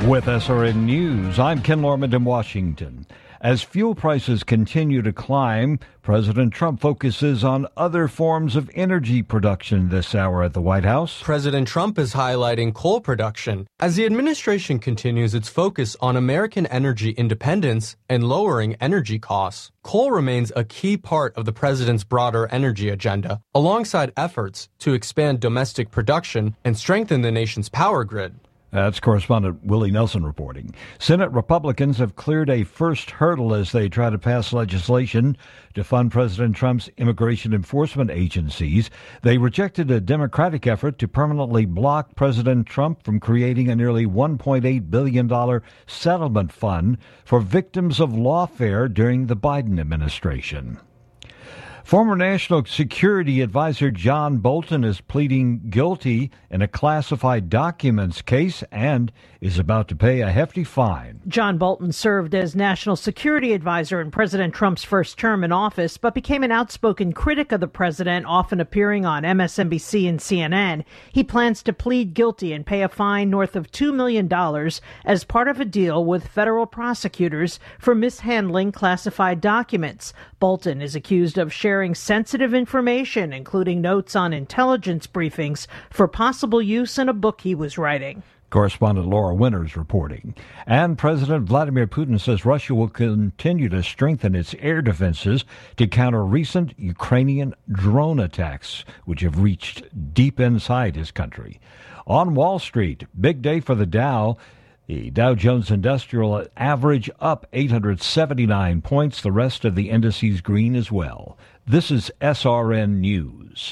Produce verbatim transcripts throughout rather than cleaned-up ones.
With S R N News, I'm Ken Lorman in Washington. As fuel prices continue to climb, President Trump focuses on other forms of energy production this hour at the White House. President Trump is highlighting coal production as the administration continues its focus on American energy independence and lowering energy costs. Coal remains a key part of the president's broader energy agenda, alongside efforts to expand domestic production and strengthen the nation's power grid. That's correspondent Willie Nelson reporting. Senate Republicans have cleared a first hurdle as they try to pass legislation to fund President Trump's immigration enforcement agencies. They rejected a Democratic effort to permanently block President Trump from creating a nearly one point eight billion dollars settlement fund for victims of lawfare during the Biden administration. Former National Security Advisor John Bolton is pleading guilty in a classified documents case and is about to pay a hefty fine. John Bolton served as National Security Advisor in President Trump's first term in office, but became an outspoken critic of the president, often appearing on M S N B C and C N N. He plans to plead guilty and pay a fine north of two million dollars as part of a deal with federal prosecutors for mishandling classified documents. Bolton is accused of sharing sensitive information, including notes on intelligence briefings, for possible use in a book he was writing. Correspondent Laura Winters reporting. And President Vladimir Putin says Russia will continue to strengthen its air defenses to counter recent Ukrainian drone attacks, which have reached deep inside his country. On Wall Street, big day for the Dow. The Dow Jones Industrial average up eight hundred seventy-nine points. The rest of the indices green as well. This is S R N News.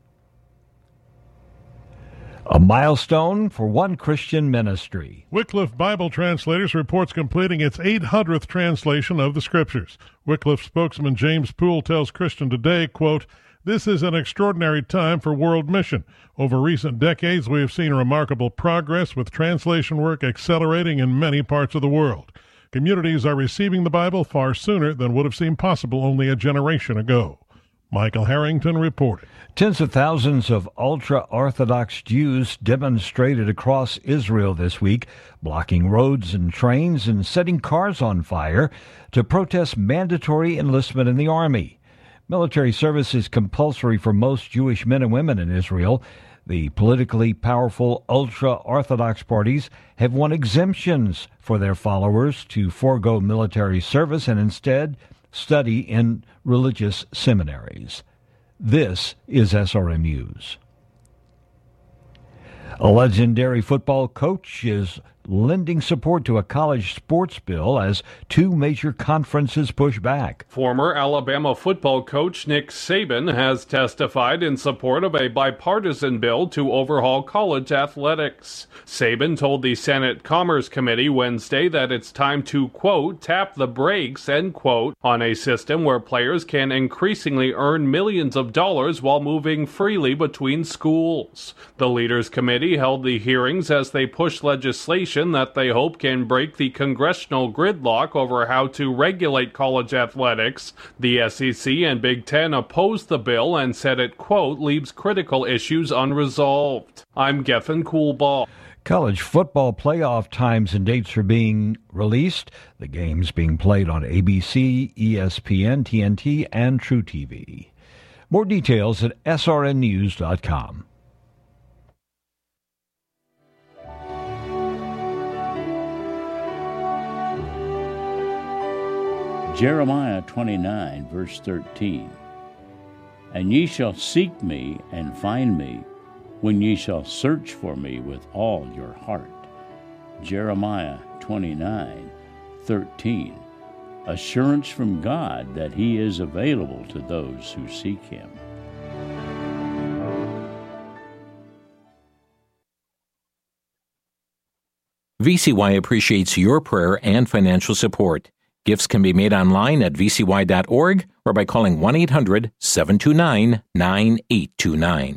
A milestone for one Christian ministry. Wycliffe Bible Translators reports completing its eight hundredth translation of the Scriptures. Wycliffe spokesman James Poole tells Christian Today, quote, "This is an extraordinary time for world mission. Over recent decades, we have seen remarkable progress with translation work accelerating in many parts of the world. Communities are receiving the Bible far sooner than would have seemed possible only a generation ago." Michael Harrington reported. Tens of thousands of ultra-Orthodox Jews demonstrated across Israel this week, blocking roads and trains and setting cars on fire to protest mandatory enlistment in the army. Military service is compulsory for most Jewish men and women in Israel. The politically powerful ultra-Orthodox parties have won exemptions for their followers to forego military service and instead study in religious seminaries. This is S R M News. A legendary football coach is lending support to a college sports bill as two major conferences push back. Former Alabama football coach Nick Saban has testified in support of a bipartisan bill to overhaul college athletics. Saban told the Senate Commerce Committee Wednesday that it's time to, quote, tap the brakes, end quote, on a system where players can increasingly earn millions of dollars while moving freely between schools. The Leaders Committee held the hearings as they pushed legislation that they hope can break the congressional gridlock over how to regulate college athletics. The S E C and Big Ten opposed the bill and said it, quote, leaves critical issues unresolved. I'm Geffen Coolbaugh. College football playoff times and dates are being released. The games being played on A B C, E S P N, T N T, and True T V. More details at S R N news dot com. Jeremiah twenty-nine, verse thirteen. And ye shall seek me and find me, when ye shall search for me with all your heart. Jeremiah twenty-nine, thirteen. Assurance from God that He is available to those who seek Him. V C Y appreciates your prayer and financial support. Gifts can be made online at v c y dot org or by calling one eight hundred seven two nine nine eight two nine.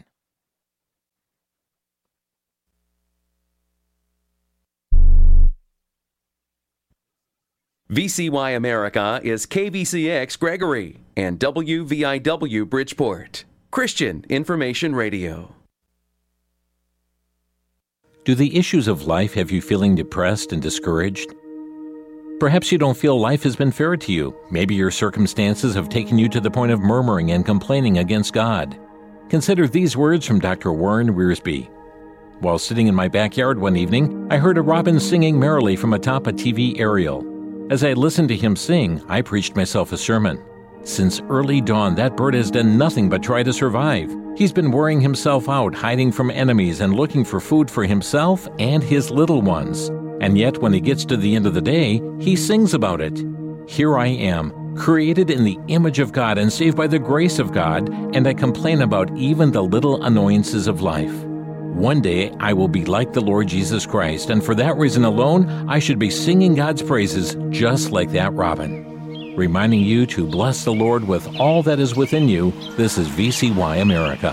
V C Y America is K V C X Gregory and W V I W Bridgeport, Christian Information Radio. Do the issues of life have you feeling depressed and discouraged? Perhaps you don't feel life has been fair to you. Maybe your circumstances have taken you to the point of murmuring and complaining against God. Consider these words from Doctor Warren Wiersbe. While sitting in my backyard one evening, I heard a robin singing merrily from atop a T V aerial. As I listened to him sing, I preached myself a sermon. Since early dawn, that bird has done nothing but try to survive. He's been wearing himself out, hiding from enemies and looking for food for himself and his little ones. And yet, when he gets to the end of the day, he sings about it. Here I am, created in the image of God and saved by the grace of God, and I complain about even the little annoyances of life. One day, I will be like the Lord Jesus Christ, and for that reason alone, I should be singing God's praises just like that robin. Reminding you to bless the Lord with all that is within you, this is V C Y America.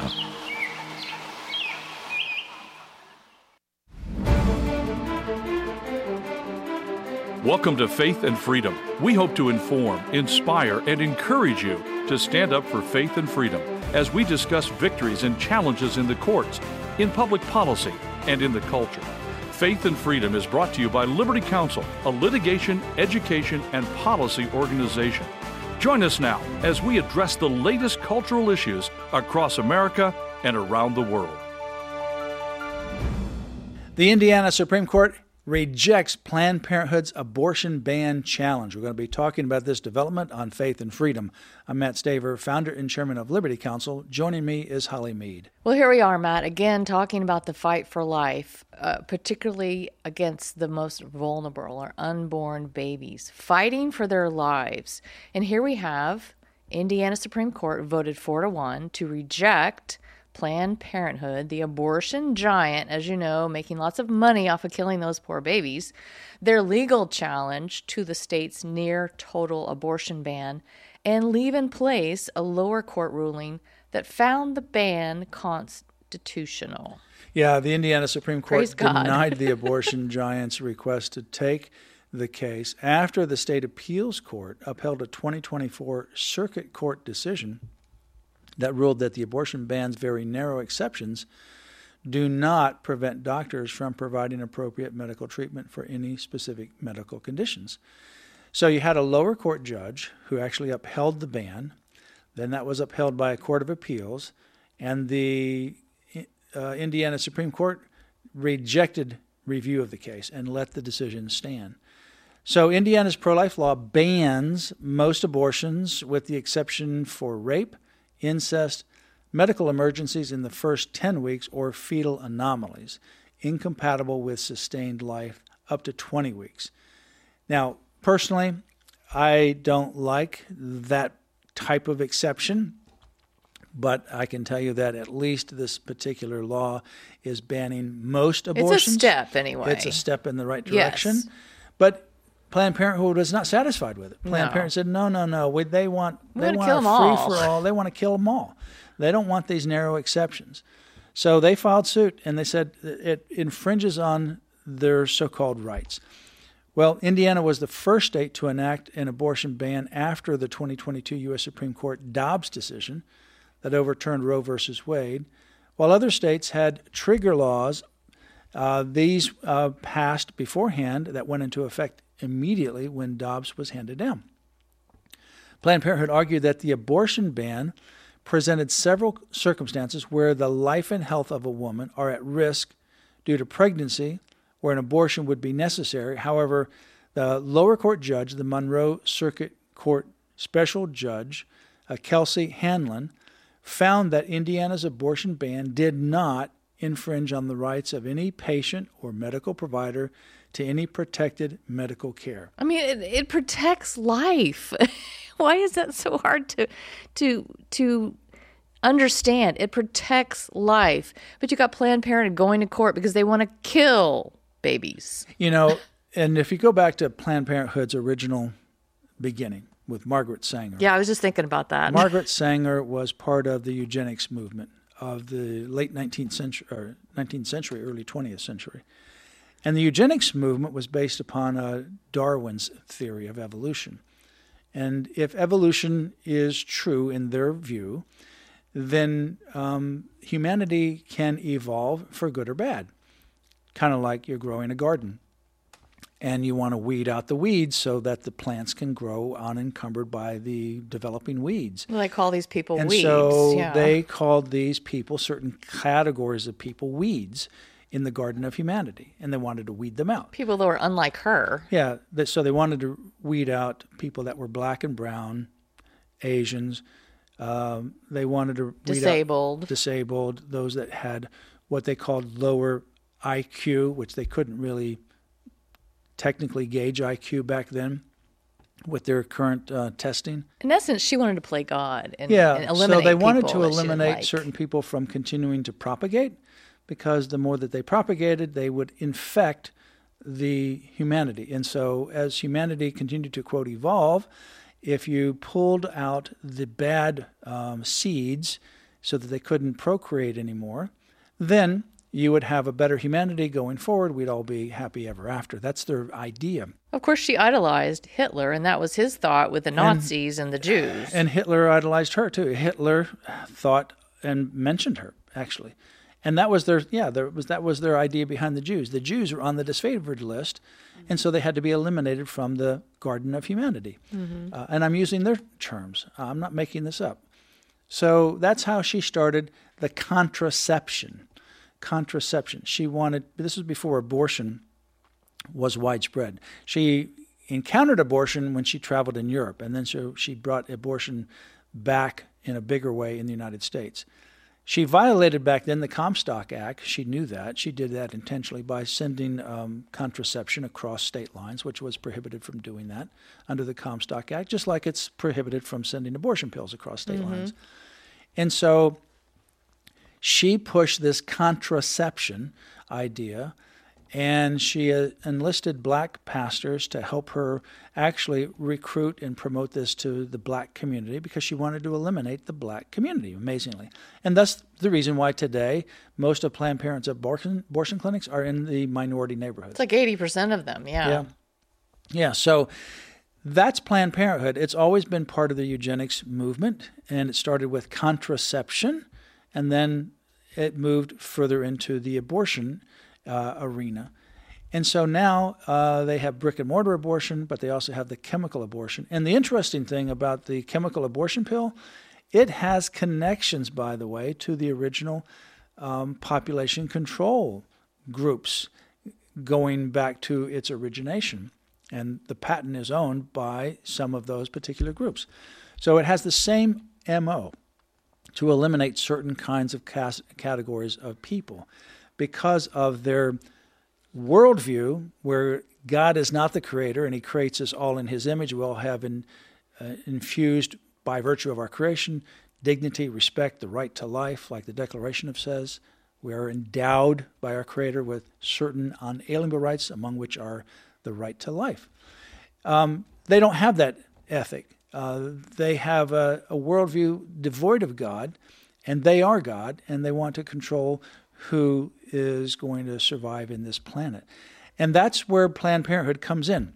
Welcome to Faith and Freedom. We hope to inform, inspire, and encourage you to stand up for faith and freedom as we discuss victories and challenges in the courts, in public policy, and in the culture. Faith and Freedom is brought to you by Liberty Counsel, a litigation, education, and policy organization. Join us now as we address the latest cultural issues across America and around the world. The Indiana Supreme Court rejects Planned Parenthood's abortion ban challenge. We're going to be talking about this development on Faith and Freedom. I'm Matt Staver, founder and chairman of Liberty Counsel. Joining me is Holly Mead. Well, here we are, Matt, again talking about the fight for life, uh, particularly against the most vulnerable or unborn babies, fighting for their lives. And here we have Indiana Supreme Court voted four to one to reject Planned Parenthood, the abortion giant, as you know, making lots of money off of killing those poor babies, their legal challenge to the state's near total abortion ban, and leave in place a lower court ruling that found the ban constitutional. Yeah, the Indiana Supreme Court Praise God. denied the abortion giant's request to take the case after the state appeals court upheld a twenty twenty-four circuit court decision that ruled that the abortion ban's very narrow exceptions do not prevent doctors from providing appropriate medical treatment for any specific medical conditions. So you had a lower court judge who actually upheld the ban. Then that was upheld by a court of appeals, and the uh, Indiana Supreme Court rejected review of the case and let the decision stand. So Indiana's pro-life law bans most abortions with the exception for rape, incest, medical emergencies in the first ten weeks, or fetal anomalies, incompatible with sustained life up to twenty weeks. Now, personally, I don't like that type of exception, but I can tell you that at least this particular law is banning most abortions. It's a step anyway. It's a step in the right direction. Yes. But Planned Parenthood was not satisfied with it. Planned No. Parenthood said, no, no, no. We, they want, We they wanna want kill a them all. free-for-all. They want to kill them all. They don't want these narrow exceptions. So they filed suit, and they said it infringes on their so-called rights. Well, Indiana was the first state to enact an abortion ban after the twenty twenty-two U S Supreme Court Dobbs decision that overturned Roe versus Wade, while other states had trigger laws. Uh, these uh, passed beforehand that went into effect immediately when Dobbs was handed down. Planned Parenthood argued that the abortion ban presented several circumstances where the life and health of a woman are at risk due to pregnancy, where an abortion would be necessary. However, the lower court judge, the Monroe Circuit Court Special Judge, uh, Kelsey Hanlon, found that Indiana's abortion ban did not infringe on the rights of any patient or medical provider to any protected medical care. I mean, it, it protects life. Why is that so hard to to to understand? It protects life. But you got Planned Parenthood going to court because they want to kill babies. You know, and if you go back to Planned Parenthood's original beginning with Margaret Sanger. Yeah, I was just thinking about that. Margaret Sanger was part of the eugenics movement of the late nineteenth century, or nineteenth century, early twentieth century. And the eugenics movement was based upon uh, Darwin's theory of evolution. And if evolution is true in their view, then um, humanity can evolve for good or bad. kind of like you're growing a garden. And you want to weed out the weeds so that the plants can grow unencumbered by the developing weeds. Well, they call these people and weeds. And so yeah. they called these people, certain categories of people, weeds in the Garden of Humanity. And they wanted to weed them out. People that were unlike her. Yeah. So they wanted to weed out people that were black and brown, Asians. Um, they wanted to weed disabled. out disabled, those that had what they called lower I Q, which they couldn't really technically gauge I Q back then with their current uh, testing. In essence, she wanted to play God and, yeah, and eliminate so they wanted to people eliminate like. certain people from continuing to propagate, because the more that they propagated, they would infect the humanity. And so as humanity continued to, quote, evolve, if you pulled out the bad um, seeds so that they couldn't procreate anymore, then you would have a better humanity going forward. We'd all be happy ever after. That's their idea. Of course, she idolized Hitler, and that was his thought with the Nazis and, and the Jews. And Hitler idolized her, too. Hitler thought and mentioned her, actually. And that was their, yeah, there was that was their idea behind the Jews. The Jews were on the disfavored list, and so they had to be eliminated from the Garden of Humanity. Mm-hmm. Uh, and I'm using their terms. I'm not making this up. So that's how she started the contraception. Contraception. She wanted, this was before abortion was widespread. She encountered abortion when she traveled in Europe, and then so she brought abortion back in a bigger way in the United States. She violated back then the Comstock Act. She knew that. She did that intentionally by sending um, contraception across state lines, which was prohibited from doing that under the Comstock Act, just like it's prohibited from sending abortion pills across state mm-hmm. lines. And so she pushed this contraception idea, and she enlisted black pastors to help her actually recruit and promote this to the black community, because she wanted to eliminate the black community, amazingly. And that's the reason why today most of Planned Parenthood's abortion, abortion clinics are in the minority neighborhoods. It's like eighty percent of them, yeah. Yeah, yeah. So that's Planned Parenthood. It's always been part of the eugenics movement, and it started with contraception, and then it moved further into the abortion uh, arena. And so now uh, they have brick and mortar abortion, but they also have the chemical abortion. And the interesting thing about the chemical abortion pill, it has connections, by the way, to the original um, population control groups going back to its origination. And the patent is owned by some of those particular groups. So it has the same M O, to eliminate certain kinds of cas- categories of people because of their worldview, where God is not the creator and he creates us all in his image. We all have in, uh, infused, by virtue of our creation, dignity, respect, the right to life, like the Declaration of says. We are endowed by our creator with certain unalienable rights, among which are the right to life. Um, they don't have that ethic. Uh, they have a, a worldview devoid of God, and they are God, and they want to control who is going to survive in this planet. And that's where Planned Parenthood comes in.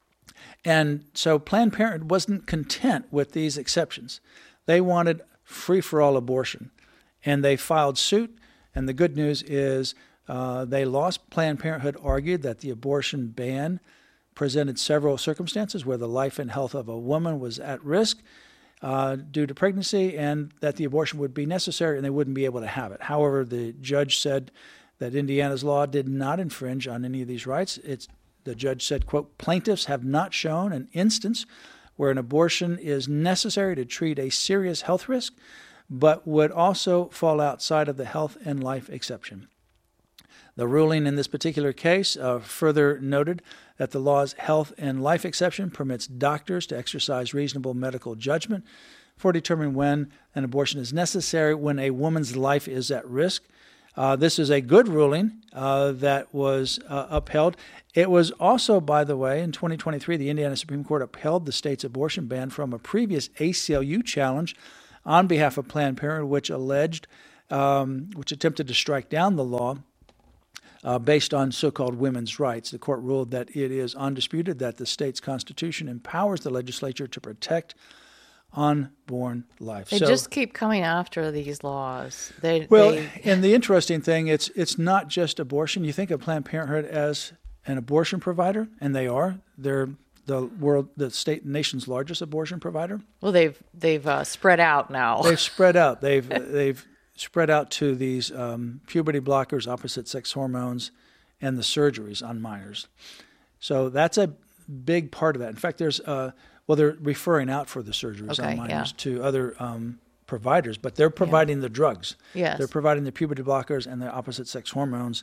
And so Planned Parenthood wasn't content with these exceptions. They wanted free-for-all abortion, and they filed suit. And the good news is uh, they lost. Planned Parenthood argued that the abortion ban presented several circumstances where the life and health of a woman was at risk uh, due to pregnancy, and that the abortion would be necessary and they wouldn't be able to have it. However, the judge said that Indiana's law did not infringe on any of these rights. It's, the judge said, quote, plaintiffs have not shown an instance where an abortion is necessary to treat a serious health risk, but would also fall outside of the health and life exception. The ruling in this particular case uh, further noted that the law's health and life exception permits doctors to exercise reasonable medical judgment for determining when an abortion is necessary when a woman's life is at risk. Uh, this is a good ruling uh, that was uh, upheld. It was also, by the way, in twenty twenty-three, the Indiana Supreme Court upheld the state's abortion ban from a previous A C L U challenge on behalf of Planned Parenthood, which alleged, um, which attempted to strike down the law Uh, based on so-called women's rights. The court ruled that it is undisputed that the state's constitution empowers the legislature to protect unborn life. They so, just keep coming after these laws. They, well, they... and the interesting thing, it's it's not just abortion. You think of Planned Parenthood as an abortion provider, and they are. They're the world, the state, nation's largest abortion provider. Well, they've they've uh, spread out now. They've spread out. They've they've spread out to these um, puberty blockers, opposite sex hormones, and the surgeries on minors. So that's a big part of that. In fact, there's uh, well, they're referring out for the surgeries okay, on minors yeah. to other um, providers, but they're providing yeah. the drugs. Yes. They're providing the puberty blockers and the opposite sex hormones.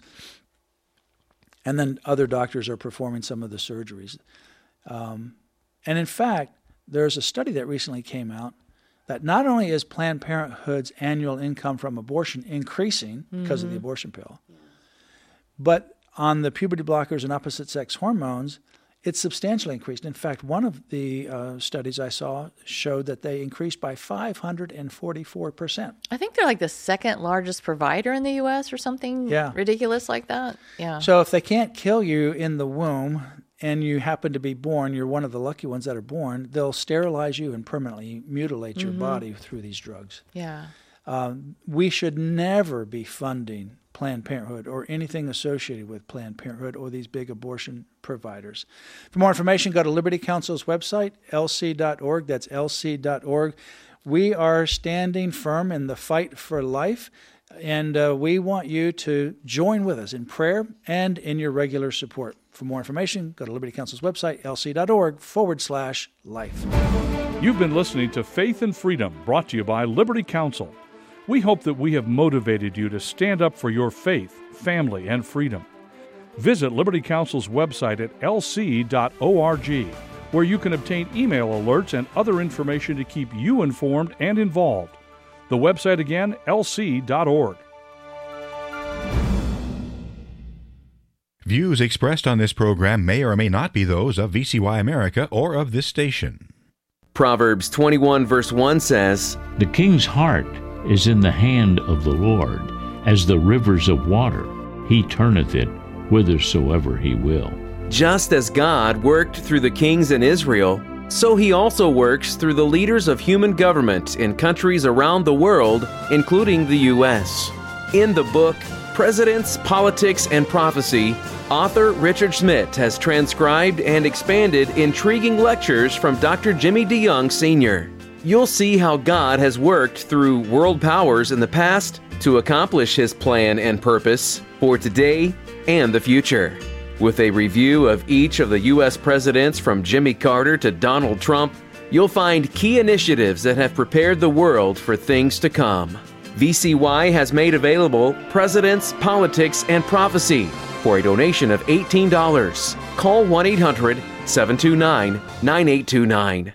And then other doctors are performing some of the surgeries. Um, and in fact, there's a study that recently came out that not only is Planned Parenthood's annual income from abortion increasing mm-hmm. because of the abortion pill, yeah. but on the puberty blockers and opposite sex hormones, it's substantially increased. In fact, one of the uh, studies I saw showed that they increased by five hundred forty-four percent. I think they're like the second largest provider in the U S or something yeah. ridiculous like that. Yeah. So if they can't kill you in the womb and you happen to be born, you're one of the lucky ones that are born, they'll sterilize you and permanently mutilate your mm-hmm. body through these drugs. Yeah. Um, we should never be funding Planned Parenthood or anything associated with Planned Parenthood or these big abortion providers. For more information, go to Liberty Counsel's website, L C dot org. That's L C dot org. We are standing firm in the fight for life, and uh, we want you to join with us in prayer and in your regular support. For more information, go to Liberty Counsel's website, L C dot org forward slash life. You've been listening to Faith and Freedom, brought to you by Liberty Counsel. We hope that we have motivated you to stand up for your faith, family, and freedom. Visit Liberty Counsel's website at L C dot org, where you can obtain email alerts and other information to keep you informed and involved. The website again, L C dot org. Views expressed on this program may or may not be those of V C Y America or of this station. Proverbs twenty-one verse one says, "The king's heart is in the hand of the Lord, as the rivers of water. He turneth it whithersoever he will." Just as God worked through the kings in Israel, so he also works through the leaders of human government in countries around the world, including the U S In the book, Presidents, Politics, and Prophecy, author Richard Schmidt has transcribed and expanded intriguing lectures from Doctor Jimmy DeYoung, Senior You'll see how God has worked through world powers in the past to accomplish His plan and purpose for today and the future. With a review of each of the U S presidents from Jimmy Carter to Donald Trump, you'll find key initiatives that have prepared the world for things to come. V C Y has made available Presidents, Politics, and Prophecy for a donation of eighteen dollars. Call one eight hundred seven two nine nine eight two nine.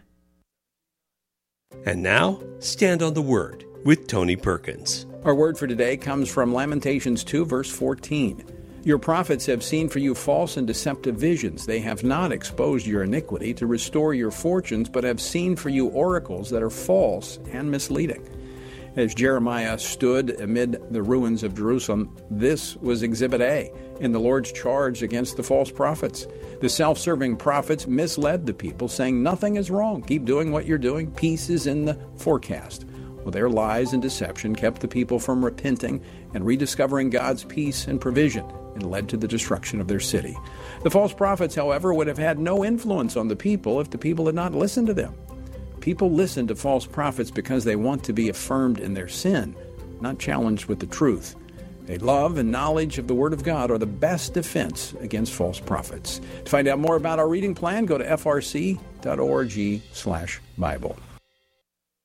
And now, Stand on the Word with Tony Perkins. Our word for today comes from Lamentations two, verse fourteen. "Your prophets have seen for you false and deceptive visions. They have not exposed your iniquity to restore your fortunes, but have seen for you oracles that are false and misleading." As Jeremiah stood amid the ruins of Jerusalem, this was Exhibit A in the Lord's charge against the false prophets. The self-serving prophets misled the people, saying nothing is wrong. Keep doing what you're doing. Peace is in the forecast. Well, their lies and deception kept the people from repenting and rediscovering God's peace and provision, and led to the destruction of their city. The false prophets, however, would have had no influence on the people if the people had not listened to them. People listen to false prophets because they want to be affirmed in their sin, not challenged with the truth. A love and knowledge of the Word of God are the best defense against false prophets. To find out more about our reading plan, go to F R C dot org slash Bible.